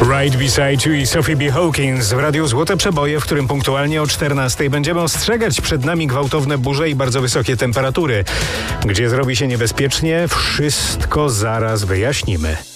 Right Beside You i Sophie B. Hawkins w Radiu Złote Przeboje, w którym punktualnie o 14:00 będziemy ostrzegać przed nami gwałtowne burze i bardzo wysokie temperatury. Gdzie zrobi się niebezpiecznie, wszystko zaraz wyjaśnimy.